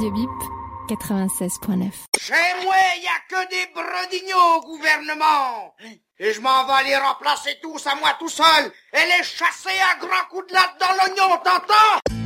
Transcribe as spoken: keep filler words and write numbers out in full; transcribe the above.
Radio Bip quatre-vingt-seize point neuf. Chez moi, y a que des brodignaux au gouvernement. Et je m'en vais les remplacer tous à moi tout seul et les chasser à grands coups de latte dans l'oignon, t'entends?